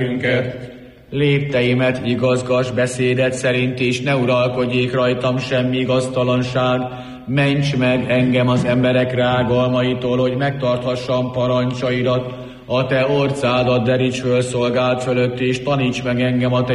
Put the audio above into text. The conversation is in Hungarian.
Lépteimet igazgass beszédet szerint, és ne uralkodjék rajtam semmi igaztalanság. Ments meg engem az emberek rágalmaitól, hogy megtarthassam parancsaidat. A te orcádat deríts föl szolgáld fölött, és taníts meg engem a te